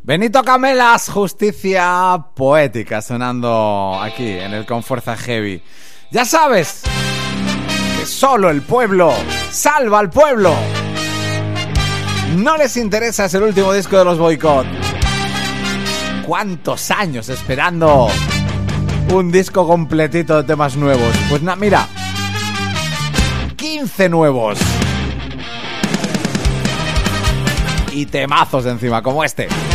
Benito Camelas, Justicia Poética, sonando aquí en el Con Fuerza Heavy. Ya sabes que solo el pueblo salva al pueblo. No les interesa, es el último disco de los Boycott. ¿Cuántos años esperando un disco completito de temas nuevos? Pues mira, 15 nuevos. Y temazos encima, como este.